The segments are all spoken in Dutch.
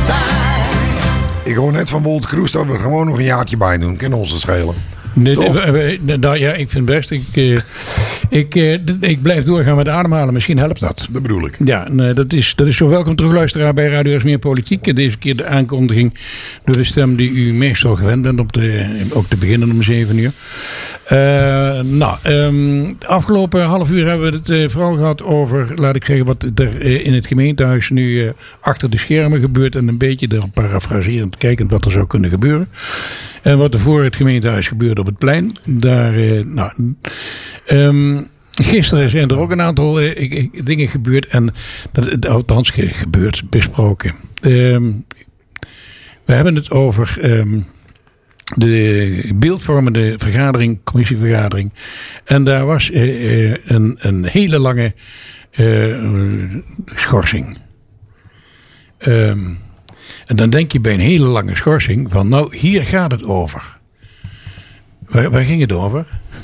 Ik hoor net van Bolt Kroes dat we er gewoon nog een jaartje bij doen. Kan ons het schelen. Ja, ik vind het best. Ik blijf doorgaan met ademhalen. Misschien helpt dat. Dat bedoel ik. Ja, dat is zo. Welkom terug, luisteraar bij Radio is Meer Politiek. Deze keer de aankondiging door de stem die u meestal gewend bent. Ook te beginnen om 7 uur. Het afgelopen half uur hebben we het vooral gehad over, laat ik zeggen, wat er in het gemeentehuis nu achter de schermen gebeurt. En een beetje er parafraserend kijkend wat er zou kunnen gebeuren. En wat er voor het gemeentehuis gebeurde op het plein. Gisteren zijn er ook een aantal dingen gebeurd. En althans besproken. We hebben het over de beeldvormende vergadering, commissievergadering. En daar was een hele lange schorsing. En dan denk je bij een hele lange schorsing van nou, hier gaat het over. Waar ging het over?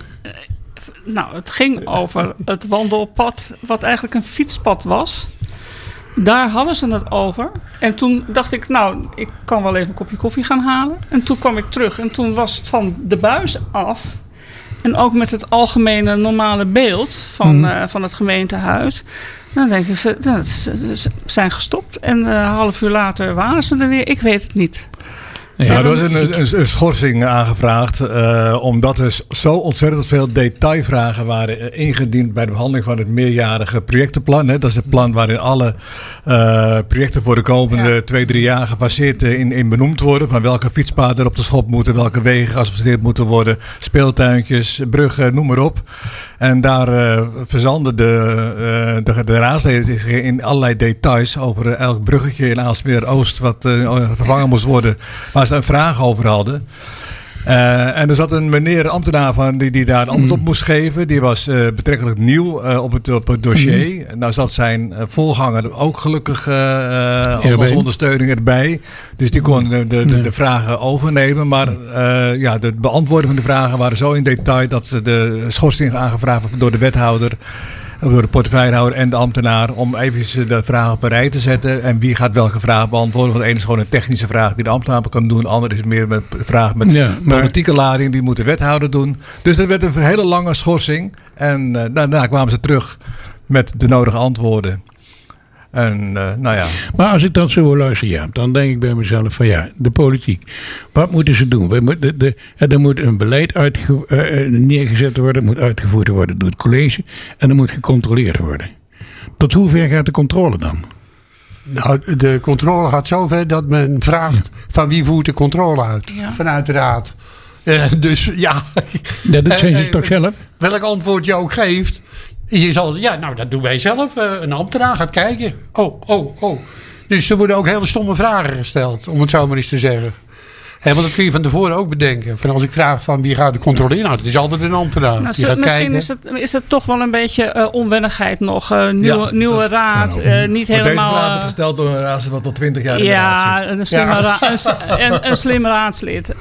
Nou, het ging over het wandelpad wat eigenlijk een fietspad was. Daar hadden ze het over. En toen dacht ik, nou, ik kan wel even een kopje koffie gaan halen. En toen kwam ik terug. En toen was het van de buis af. En ook met het algemene normale beeld van het gemeentehuis. Dan denk ik, ze zijn gestopt. En een half uur later waren ze er weer. Ik weet het niet. Ja, er was een schorsing aangevraagd. Omdat er zo ontzettend veel detailvragen waren ingediend bij de behandeling van het meerjarige projectenplan. Dat is het plan waarin alle projecten voor de komende 2-3 jaar gefaseerd in benoemd worden. Van welke fietspaden er op de schop moeten, welke wegen geasfalteerd moeten worden, speeltuintjes, bruggen, noem maar op. En daar verzanden de raadsleden in allerlei details over elk bruggetje in Aalsmeer-Oost wat vervangen moest worden. Waar ze een vraag over hadden. En er zat een meneer, ambtenaar van die daar een antwoord op moest geven. Die was betrekkelijk nieuw op het dossier. Nou zat zijn voorganger ook gelukkig als ondersteuning erbij. Dus die kon de vragen overnemen. Maar de beantwoording van de vragen waren zo in detail dat de schorsing aangevraagd werd door de wethouder, door de portefeuillehouder en de ambtenaar om even de vragen op een rij te zetten. En wie gaat welke vraag beantwoorden. Want de ene is gewoon een technische vraag die de ambtenaar kan doen. De andere is meer een vraag met politieke lading. Die moet de wethouder doen. Dus dat werd een hele lange schorsing. En daarna kwamen ze terug met de nodige antwoorden. En Maar als ik dat zo luister, dan denk ik bij mezelf van de politiek. Wat moeten ze doen? Er moet een beleid neergezet worden. Het moet uitgevoerd worden door het college. En er moet gecontroleerd worden. Tot hoe ver gaat de controle dan? Nou, de controle gaat zover dat men vraagt van wie voert de controle uit? Ja. Vanuit de raad. Dus ja. Dat zijn ze toch zelf? Welk antwoord je ook geeft. Je zal, dat doen wij zelf. Een ambtenaar gaat kijken. Oh. Dus er worden ook hele stomme vragen gesteld. Om het zo maar eens te zeggen. Want dat kun je van tevoren ook bedenken. Van als ik vraag van wie gaat de controleren. Nou, het is altijd een ambtenaar. Misschien is het toch wel een beetje onwennigheid nog. Nieuwe raad. Niet helemaal. Deze raad wordt gesteld door een raadslid wat al 20 jaar in de raad zit. Een slim raadslid.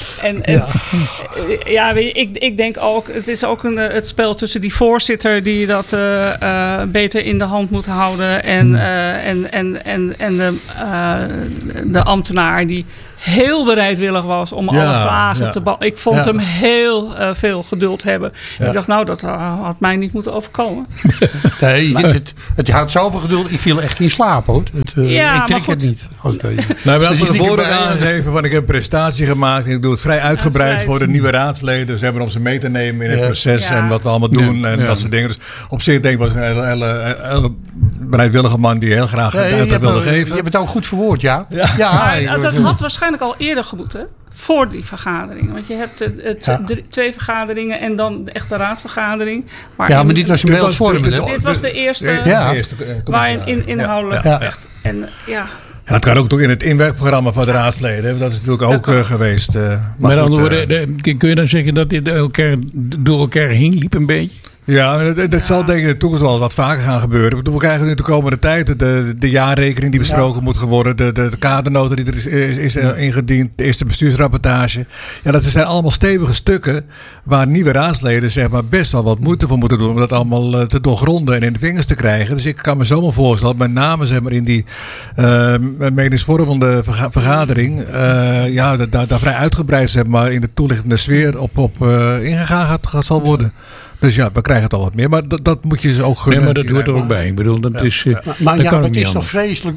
Ik denk ook. Het is ook het spel tussen die voorzitter die dat beter in de hand moet houden. En de ambtenaar die heel bereidwillig was om alle vragen te beantwoorden. Ik vond hem heel veel geduld hebben. Ja. Ik dacht, dat had mij niet moeten overkomen. Nee, het had zoveel geduld. Ik viel echt in slaap, hoor. Ik trek het niet. We hadden van tevoren aangegeven van ik heb een prestatie gemaakt. Ik doe het vrij uitgebreid voor de nieuwe raadsleden. Ze hebben om ze mee te nemen in het proces en wat we allemaal doen en dat soort dingen. Dus op zich denk ik was een hele bereidwillige man die heel graag uitleg wilde geven. Je hebt het ook goed verwoord, ja. Dat had waarschijnlijk al eerder moeten voor die vergadering. Want je hebt 2 vergaderingen en dan de echte raadsvergadering. Maar dit was een beeldvormende. Dit was de eerste waarin inhoudelijk echt. Het kan ook toch in het inwerkprogramma van de raadsleden. Dat is natuurlijk ook geweest. Met andere woorden, kun je dan zeggen dat dit door elkaar heen liep een beetje? Ja, dat zal denk ik in de toekomst wel wat vaker gaan gebeuren. Ik bedoel, we krijgen nu de komende tijd de jaarrekening die besproken moet worden. De kadernota die er is ingediend. De eerste bestuursrapportage. Ja, dat zijn allemaal stevige stukken waar nieuwe raadsleden zeg maar, best wel wat moeite voor moeten doen. Om dat allemaal te doorgronden en in de vingers te krijgen. Dus ik kan me zomaar voorstellen, met name zeg maar, in die meningsvormende vergadering. Daar vrij uitgebreid zeg maar, in de toelichtende sfeer op ingegaan zal worden. Dus ja, we krijgen het al wat meer. Maar dat moet je dus ook gunnen. Nee, maar dat hoort er ook bij. Ik bedoel, dat is... Maar dat kan het is toch toch vreselijk...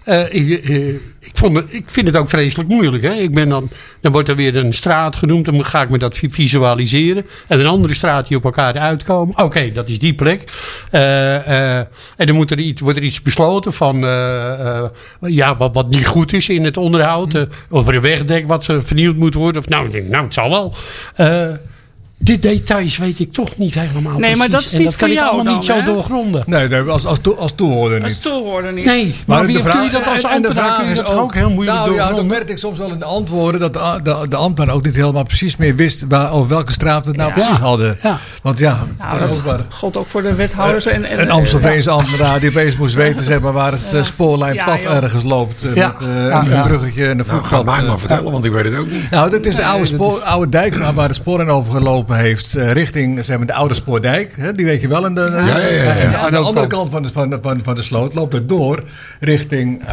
Ik vind het ook vreselijk moeilijk. Hè? Dan wordt er weer een straat genoemd. Dan ga ik me dat visualiseren. En een andere straat die op elkaar uitkomen. Oké, dat is die plek. En dan wordt er iets besloten van... wat niet goed is in het onderhoud. Over een wegdek wat vernieuwd moet worden. Of, ik denk, het zal wel... De details weet ik toch niet helemaal precies. Maar dat is niet voor jou en dat kan ik allemaal niet zo doorgronden. Nee, als toehoorder niet. Als toehoorder niet. Nee, maar de vraag, kun je dat als ambtenaar kun je dat ook heel moeilijk doorgronden? Ja, dan merkte ik soms wel in de antwoorden dat de ambtenaar ook niet helemaal precies meer wist over welke straat we het nou precies hadden. Ja. Want dat gold ook voor de wethouders. En Amstelveense ambtenaar die opeens moest weten zeg maar, waar het spoorlijnpad ergens loopt. Met een bruggetje en een voetpad. Ga mij maar vertellen, want ik weet het ook niet. Nou, dat is de oude dijk waar de spoor in overgelopen heeft richting zeg maar, de oude Spoordijk. Hè, die weet je wel. Aan de andere kant van de sloot loopt het door richting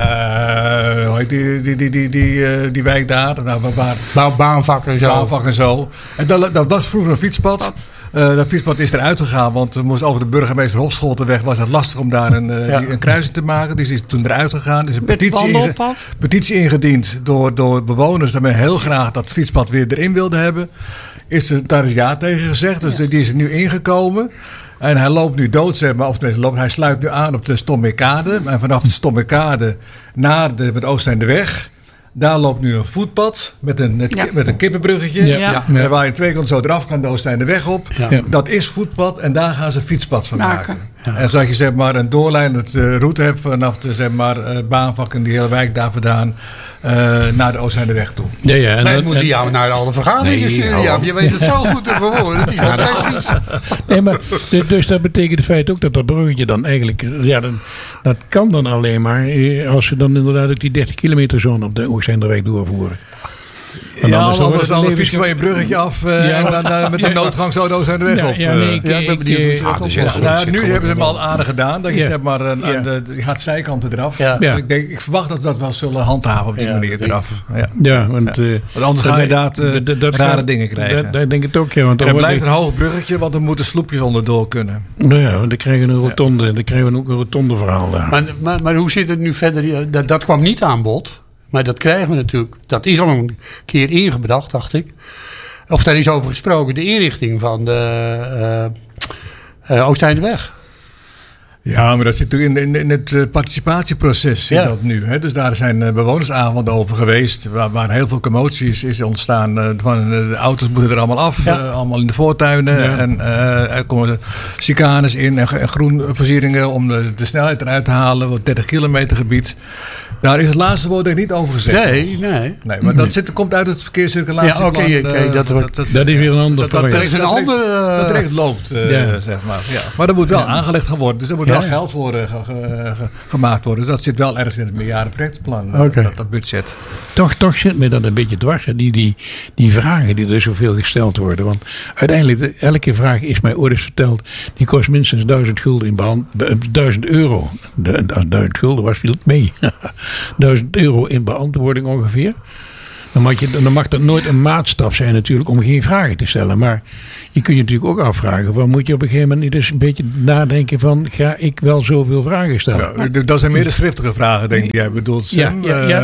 die wijk daar. Baanvak en zo. En dat was vroeger een fietspad. Dat fietspad is eruit gegaan, want we moesten over de burgemeester Hofscholtenweg. Was het lastig om daar een kruising te maken. Dus is toen eruit gegaan. Er is een petitie ingediend door bewoners dat men heel graag dat fietspad weer erin wilde hebben. Daar is ja tegen gezegd, dus die is er nu ingekomen. En hij loopt nu dood, zeg maar. Hij sluit nu aan op de Stommeerkade. En vanaf de Stommeerkade naar de Oosteindeweg. Daar loopt nu een voetpad met een kippenbruggetje. Ja. En waar je twee kanten zo eraf kan, de Oosteindeweg op. Ja. Dat is voetpad en daar gaan ze fietspad van maken. Ja. En zodat je zeg maar, een doorlijnende route hebt vanaf de zeg maar, baanvak en die hele wijk daar vandaan. Naar de Oosteindeweg toe. En dan moeten jou naar alle vergaderingen sturen. Ja, je weet het zo goed te verwoorden. Dat is fantastisch. Nee, maar dus dat betekent in feite ook dat bruggetje dan eigenlijk... Ja, dat kan dan alleen maar als ze dan inderdaad ook die 30 kilometer zone op de Oosteindeweg doorvoeren. Anders dan fiets je van je bruggetje af en dan met de noodgang zo de Oosteindeweg op. Nu hebben ze hem al aardig gedaan. Dat je zeg maar, je gaat zijkanten eraf. Ja. Ik verwacht dat ze dat wel zullen handhaven op die manier eraf. Want anders ga je inderdaad rare dingen krijgen. Dat denk ik ook, ja. Want er blijft een hoog bruggetje, want er moeten sloepjes onderdoor kunnen. Nou ja, dan krijgen we een rotonde. Dan krijgen we ook een rotonde verhaal daar. Maar hoe zit het nu verder? Dat kwam niet aan bod. Maar dat krijgen we natuurlijk. Dat is al een keer ingebracht, dacht ik. Of daar is over gesproken. De inrichting van de Oosteindeweg. Ja, maar dat zit natuurlijk in het participatieproces zit dat nu. Hè? Dus daar zijn bewonersavonden over geweest. Waar heel veel commotie is ontstaan. De auto's moeten er allemaal af. Allemaal in de voortuinen. Ja. En er komen chicanes in. En groenversieringen om de snelheid eruit te halen. Wat 30 kilometer gebied. Daar is het laatste woord er niet over gezegd. Nee, maar dat komt uit het verkeerscirculatieplan. Dat is weer een ander project. Dat is een andere... Dat direct loopt, zeg maar. Ja. Maar er moet wel aangelegd gaan worden. Dus er moet wel geld voor gemaakt worden. Dus dat zit wel ergens in het meerjarenprojectplan. Dat budget. Toch zit me dat een beetje dwars. Die vragen die er zoveel gesteld worden. Want uiteindelijk, elke vraag is mij ooit eens verteld. Die kost minstens 1000 gulden in €1000. 1000 gulden was viel het mee. €1000 in beantwoording ongeveer. Dan mag dat nooit een maatstaf zijn natuurlijk om geen vragen te stellen. Maar je kunt je natuurlijk ook afvragen. Van moet je op een gegeven moment niet eens een beetje nadenken van ga ik wel zoveel vragen stellen? Ja, dat zijn meer de schriftelijke vragen denk ik die jij bedoelt. Sam.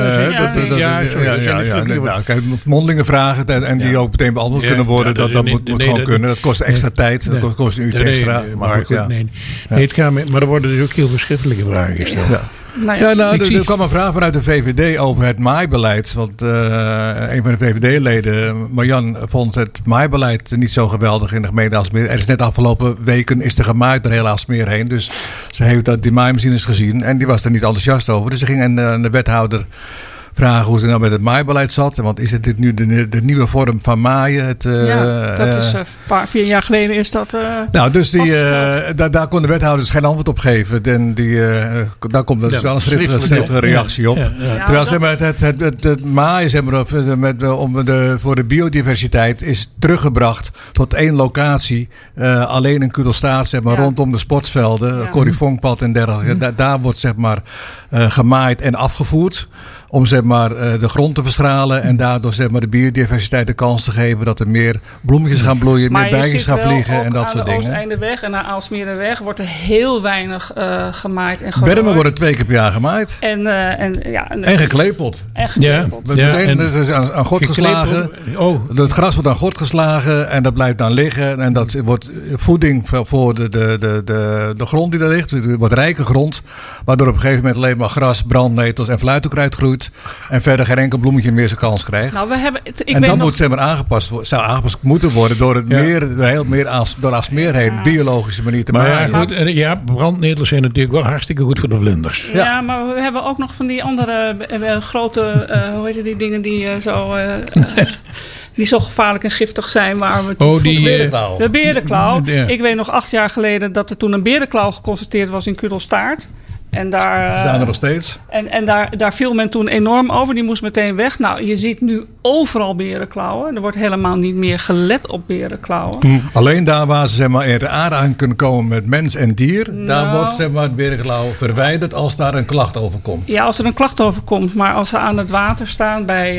Kijk, mondelinge vragen en die ook meteen beantwoord kunnen worden. Dat moet gewoon kunnen. Dat kost extra tijd. Dat kost een uurtje extra. Maar er worden dus ook heel veel schriftelijke vragen gesteld. Ja. Er kwam een vraag vanuit de VVD over het maaibeleid. Want een van de VVD-leden, Marjan, vond het maaibeleid niet zo geweldig in de gemeente Aalsmeer. Er is net afgelopen weken gemaaid door heel Aalsmeer heen. Dus ze heeft die maaimachines gezien en die was er niet enthousiast over. Dus ze ging aan de wethouder vragen hoe ze nou met het maaibeleid zat. Want is het dit nu de nieuwe vorm van maaien? Dat is 4 jaar geleden is dat. Dus daar kon de wethouders geen antwoord op geven. En daar komt dus wel een schriftelijke reactie op. Terwijl zeg maar, het maaien zeg maar, voor de biodiversiteit is teruggebracht tot 1 locatie. Alleen in Kudelstaart, zeg maar, rondom de sportvelden, Corrie Vonkpad en dergelijke. Daar wordt zeg maar gemaaid en afgevoerd. Om zeg maar, de grond te verstralen en daardoor zeg maar, de biodiversiteit de kans te geven dat er meer bloemetjes gaan bloeien, meer bijtjes gaan vliegen en dat soort dingen. Aan de Oosteindeweg en naar Aalsmeerderweg wordt er heel weinig gemaaid en gerooid. Bermen worden 2 keer per jaar gemaaid. En geklepeld. Dus aan gort geslagen. Het gras wordt aan gort geslagen en dat blijft dan liggen. En dat wordt voeding voor de grond die daar ligt. Het wordt rijke grond, waardoor op een gegeven moment alleen maar gras, brandnetels en fluitenkruid groeit. En verder geen enkel bloemetje meer zijn kans krijgt. Nou, dat moet zeg maar zou aangepast moeten worden door het door Aalsmeer heen biologische manier te maken. Ja, brandnetels zijn natuurlijk wel hartstikke goed voor de vlinders. Ja, maar we hebben ook nog van die andere grote, hoe heet die dingen die die zo gevaarlijk en giftig zijn. Waar we berenklauw. De berenklauw. Ik weet nog 8 jaar geleden dat er toen een berenklauw geconstateerd was in Kudelstaart. En daar, ze zijn er nog steeds. En daar viel men toen enorm over. Die moest meteen weg. Nou, je ziet nu overal berenklauwen. Er wordt helemaal niet meer gelet op berenklauwen. Alleen daar waar ze zeg maar, in de aanraking kunnen komen met mens en dier. Daar wordt zeg maar, het berenklauw verwijderd als daar een klacht over komt. Ja, als er een klacht over komt. Maar als ze aan het water staan bij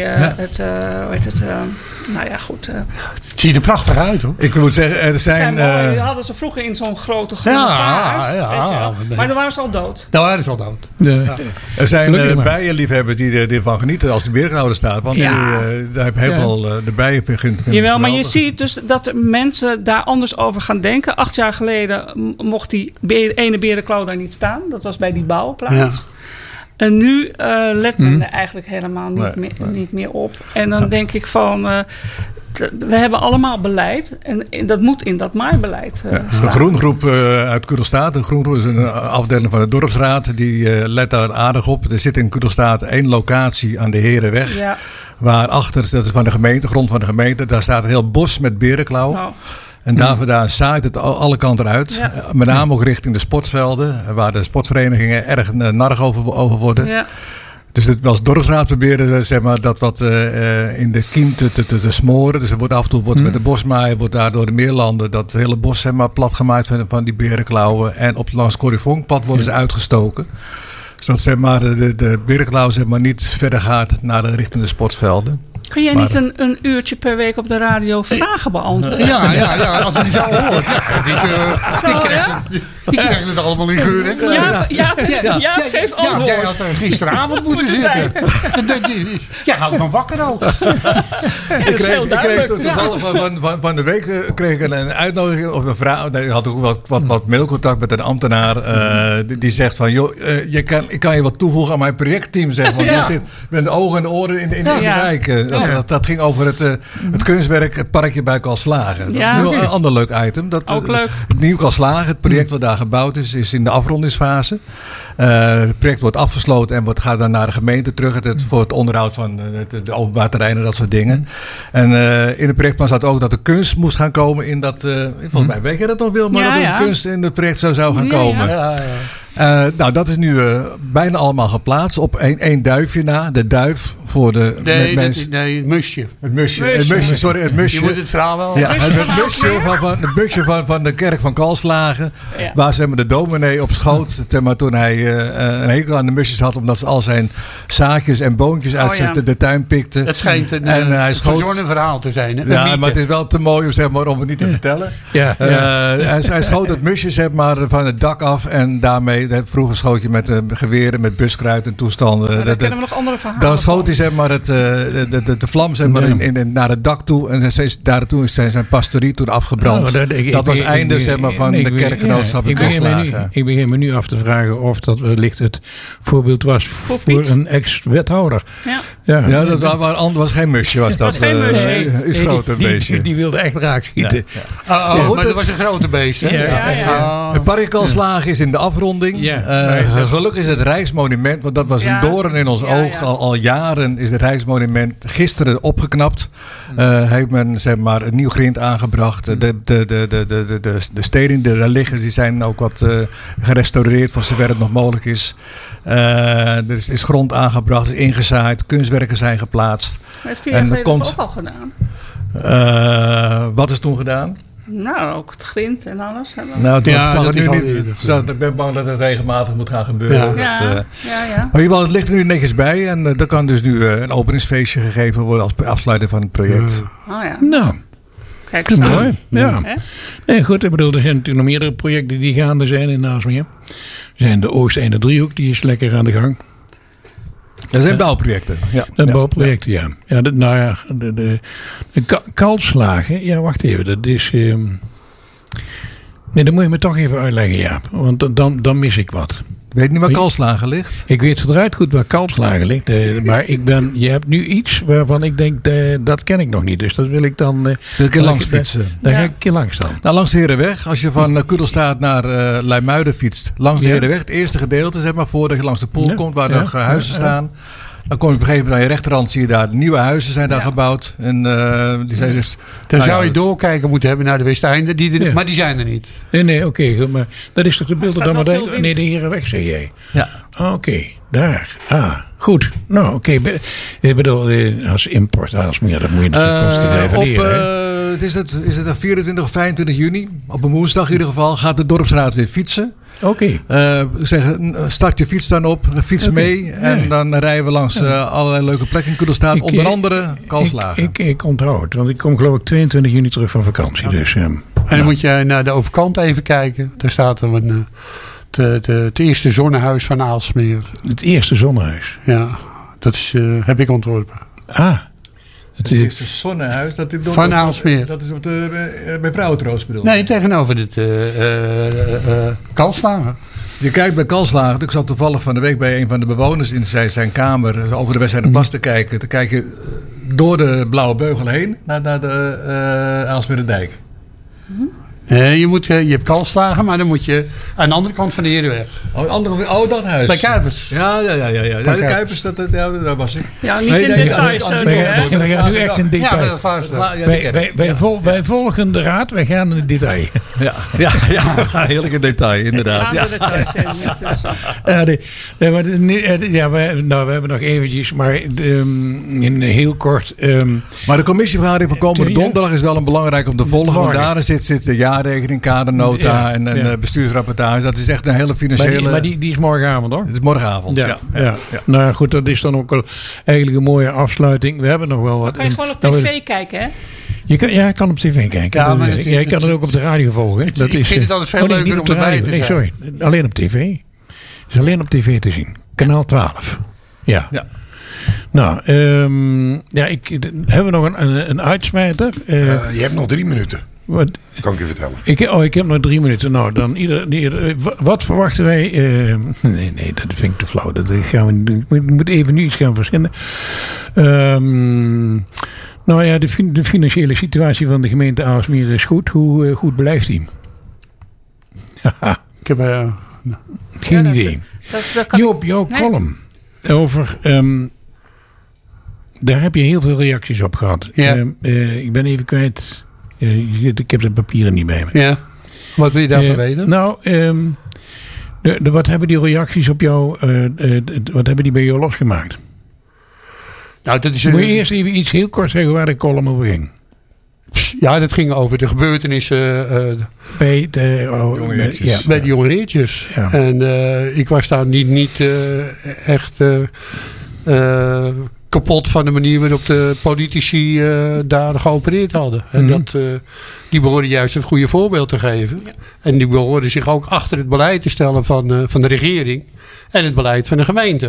nou ja, goed. Het ziet er prachtig uit, hoor. Ik moet zeggen, er zijn... hadden ze vroeger in zo'n grote groene vaas. Maar dan waren ze al dood. Dan waren ze al dood. Er zijn bijenliefhebbers die ervan genieten als de berenklauw er staat. Want daar hebben heel veel de bijen vinden. Jawel, maar je ziet dus dat mensen daar anders over gaan denken. 8 jaar geleden mocht die ene berenklauw daar niet staan. Dat was bij die bouwplaats. Ja. En nu let men er eigenlijk helemaal niet meer op. En dan denk ik van... we hebben allemaal beleid. En dat moet in dat maaibeleid staan. De Groengroep uit Kudelstaart. De Groengroep is een afdeling van de dorpsraad. Die let daar aardig op. Er zit in Kudelstaart 1 locatie aan de Herenweg. Ja. Waarachter, dat is van de gemeente, grond van de gemeente. Daar staat een heel bos met berenklauw. Oh. En daar zaait het alle kanten uit. Ja. Met name ook richting de sportvelden. Waar de sportverenigingen erg narig over worden. Ja. Dus als dorpsraad proberen we zeg maar, dat wat in de kiem te smoren. Dus er wordt af en toe met de bosmaaien, wordt daardoor de meerlanden dat hele bos zeg maar, plat gemaakt van die berenklauwen. En langs Corrie Vonkpad worden ze uitgestoken. Zodat zeg maar, de berenklauw zeg maar, niet verder gaat naar richting de sportvelden. Kun jij niet een uurtje per week op de radio vragen beantwoorden? Ja, als je die zo hoort. Die krijgen het allemaal in geur. Ja, geef antwoord. Jij had er gisteravond moeten zitten. Jij houdt me wakker ook. Ik kreeg toevallig van de week een uitnodiging of een vraag. Ik had ook wat mailcontact met een ambtenaar. Die zegt van, joh, ik kan je wat toevoegen aan mijn projectteam. Zeg, want je zit met de ogen en de oren in de wijk. Dat ging over het kunstwerk Het Parkje bij Kalslagen. Dat is wel een ander leuk item. Ook leuk. Het Nieuw Kalslagen, het project wat daar gebouwd is in de afrondingsfase. Het project wordt afgesloten en gaat dan naar de gemeente terug. Voor het onderhoud van de openbaar terrein en dat soort dingen. En in het projectplan staat ook dat de kunst moest gaan komen in dat... volgens mij weet je dat nog wel, maar dat de kunst in het project zou gaan komen. Nou, dat is nu bijna allemaal geplaatst op één duifje na. De duif voor de het musje. Het musje, sorry, het musje. Je moet het verhaal wel. Ja, het musje van de kerk van Kalslagen. Ja. Waar zeg maar, de dominee op schoot. Maar toen hij een hekel aan de musjes had. Omdat ze al zijn zaadjes en boontjes uit de tuin pikte. Het schijnt een verzonnen verhaal te zijn. Hè? Ja, maar het is wel te mooi om het niet te vertellen. Hij schoot het musje zeg maar, van het dak af. En daarmee... Vroeger schoot je met geweren, met buskruid en toestanden. Daar kennen we nog andere verhalen. Dan schoot hij zeg maar, de vlam zeg maar, naar het dak toe. En daartoe is zijn pastorie toen afgebrand. Dat was het einde zeg maar, van de kerkgenootschap in Kalslagen. Ik begin me nu af te vragen of dat wellicht het voorbeeld was voor een ex-wethouder. Ja, dat was geen musje. Was dat geen musje. Is groter beestje. Die wilde echt raak schieten. Maar dat was een grote beest. Hè? Het Parkje Kalslagen is in de afronding. verandering. Ja. Gelukkig is het Rijksmonument, want dat was een doorn in ons oog. Ja. Al jaren is het Rijksmonument gisteren opgeknapt. Heeft men zeg maar een nieuw grind aangebracht. De steden die er liggen, die zijn ook wat gerestaureerd voor zover het nog mogelijk is. Er is grond aangebracht, is ingezaaid, kunstwerken zijn geplaatst. Maar 4 jaar geleden hebben we ook al gedaan. Wat is toen gedaan? Nou, ook het grind en alles. Nou, Ja, zal dat het is nu al niet. eerder. Ik ben bang dat het regelmatig moet gaan gebeuren. Ja. Dat, Ja. Maar in ieder geval, het ligt er nu netjes bij. En er kan dus nu een openingsfeestje gegeven worden als afsluiting van het project. Oh ja. Nou, Kijk dat is eens aan. mooi. Ja. Hè? Nee, goed, ik bedoel, er zijn natuurlijk nog meerdere projecten die gaande zijn in Aalsmeer. Er zijn de Oost-Einde driehoek, die is lekker aan de gang. Dat zijn bouwprojecten. Ja. Dat bouwprojecten, ja. Ja, de Kalslagen, ja, wacht even, dat is... Nee, dan moet je me toch even uitleggen, Jaap. Want dan mis ik wat. Weet niet waar Kalslagen ligt? Ik weet verdraaid goed waar Kalslagen ligt. Maar je hebt nu iets waarvan ik denk, dat ken ik nog niet. Dus dat wil ik dan... Wil ik een keer langs fietsen? Daar ga ik een keer langs dan. Nou, langs de Herenweg. Als je van Kudelstaat naar Leimuiden fietst. Langs de Herenweg. Het eerste gedeelte, zeg maar, voordat je langs de pool komt. Waar nog huizen staan. Dan kom je op een gegeven moment aan je rechterhand. Zie je daar nieuwe huizen zijn daar gebouwd. En die zijn dus... Dan zou je doorkijken moeten hebben naar de Westeinde. Maar die zijn er niet. Nee, oké. Goed, maar dat is toch de beelden dan staat maar... wel veel wind. Nee, de Herenweg, zeg jij. Ja. Oké, daar. Goed. Nou, oké. Ik bedoel, als import, als meer, dat moet je natuurlijk kosten blijven leren. Is het 24 of 25 juni? Op een woensdag in ieder geval gaat de Dorpsraad weer fietsen. Oké. Start je fiets dan op, fiets mee. En dan rijden we langs allerlei leuke plekken in Kudelstaat. Onder andere Kalslagen. Ik onthoud het, want ik kom geloof ik 22 juni terug van vakantie. Dus, En dan moet je naar de overkant even kijken. Daar staat er het eerste zonnehuis van Aalsmeer. het eerste zonnehuis. Ja, dat is, heb ik ontworpen. Het eerste zonnehuis. Van Aalsmeer. Dat is bij Vrouwentroost bedoel. Nee, tegenover dit Kalslagen. Je kijkt bij Kalslagen. Ik zat toevallig van de week bij een van de bewoners in zijn kamer over de Westeinde Plas te kijken. Dan kijk je door de Blauwe Beugel heen naar de Aalsmeerdijk. Je hebt Kalslagen, maar dan moet je aan de andere kant van de Herenweg. Dat huis. Bij Kuipers. Ja. De Kuipers, daar was ik. Ja, niet in details. We gaan nu echt in detail. Ja, dat was dat. Wij volgen de raad, wij gaan in het detail. Ja, we gaan heerlijk in detail, inderdaad. We hebben nog eventjes, maar in heel kort. Maar de commissievergadering van komende donderdag is wel een belangrijk om te volgen. Want daar zit de jaarrekening, kadernota en bestuursrapportage. Dat is echt een hele financiële... Maar die is morgenavond, hoor. Het is morgenavond, ja. Nou goed, dat is dan ook wel eigenlijk een mooie afsluiting. We hebben nog wel wat... Kan je gewoon op tv kijken, hè? Je kan op tv kijken. Ja, maar je kan het ook op de radio volgen. Dat ik vind het altijd veel leuker om erbij te zijn. Nee, sorry. Alleen op tv. Het is alleen op tv te zien. Kanaal 12. Ja. Nou, hebben we nog een uitsmijter? Je hebt nog 3 minuten. Wat? Kan ik je vertellen. Ik heb nog 3 minuten. Nou, dan wat verwachten wij? Nee, dat vind ik te flauw. Dat gaan we niet doen. Ik moet even nu iets gaan verzinnen. Nou ja, de financiële situatie van de gemeente Aalsmeer is goed. Hoe goed blijft die? Ik heb... Geen idee. Joop, jouw column over... daar heb je heel veel reacties op gehad. Ja. Ik ben even kwijt... ik heb de papieren niet bij me. Ja. Wat wil je daarvan weten? Nou, wat hebben die reacties op jou... wat hebben die bij jou losgemaakt? Nou, dat is Moet je eerst even iets heel kort zeggen waar de column over ging? Ja, dat ging over de gebeurtenissen bij de jonge heertjes. Ja. En ik was daar niet echt kapot van de manier waarop de politici daar geopereerd hadden. En die behoorden juist het goede voorbeeld te geven. Ja. En die behoorden zich ook achter het beleid te stellen van de regering en het beleid van de gemeente.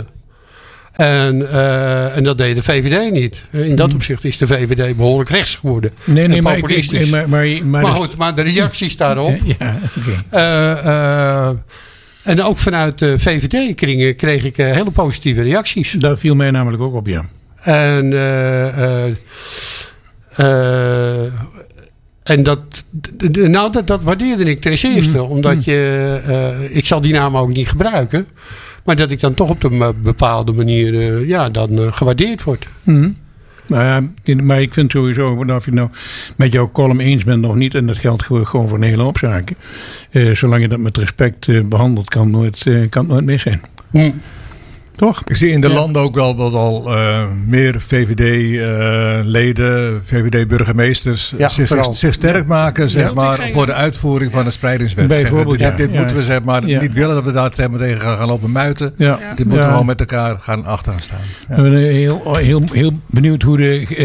En dat deed de VVD niet. In dat opzicht is de VVD behoorlijk rechts geworden. Nee, populistisch. Maar goed, maar de reacties daarop. Okay. En ook vanuit de VVD-kringen kreeg ik hele positieve reacties. Dat viel mij namelijk ook op, ja. En dat waardeerde ik ten eerste. Omdat ik zal die naam ook niet gebruiken. Maar dat ik dan toch op een bepaalde manier dan gewaardeerd word. Maar ik vind sowieso, of je het nou met jouw column eens bent of niet, en dat geldt gewoon voor een hele hoop zaken. Zolang je dat met respect behandelt, kan het nooit mis zijn. Toch? Ik zie in de landen ook wel meer VVD-leden, VVD-burgemeesters zich sterk maken voor de uitvoering van de spreidingswet. Bijvoorbeeld, dit moeten we niet willen dat we daar tegen gaan lopen muiten. Ja. Dit moeten we gewoon met elkaar achter gaan staan. Ja. Ik ben heel benieuwd hoe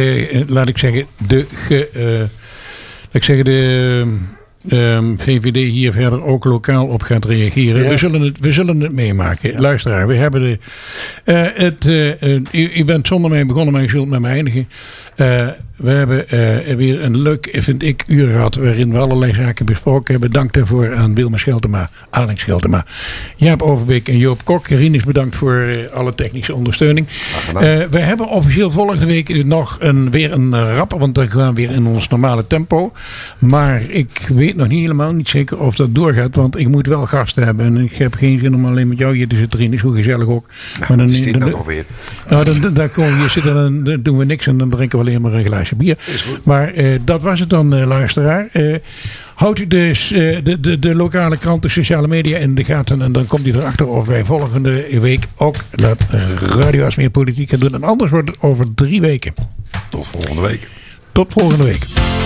de VVD hier verder ook lokaal op gaat reageren. Ja. We zullen het meemaken. Ja. Luisteraar, we hebben u bent zonder mij begonnen, maar u zult met mij eindigen. We hebben weer een leuk, vind ik, uur gehad waarin we allerlei zaken besproken hebben. Dank daarvoor aan Wilma Scheltema, Alex Scheltema, Jaap Overbeek en Joop Kok. Rinus, bedankt voor alle technische ondersteuning. We hebben officieel volgende week weer een rapper, want dan gaan we weer in ons normale tempo. Maar ik weet nog niet zeker of dat doorgaat, want ik moet wel gasten hebben. En ik heb geen zin om alleen met jou hier te zitten, Rinus, hoe gezellig ook. Nou, maar is dit nou toch weer? Nou, daar komen we hier zitten en dan doen we niks en dan drinken we alleen maar een glaasje bier. Maar dat was het dan, luisteraar. Houdt u dus de lokale krant, de sociale media in de gaten. En dan komt u erachter of wij volgende week ook Radio Aarsmeer Politiek gaan doen. En anders wordt het over 3 weken. Tot volgende week. Tot volgende week.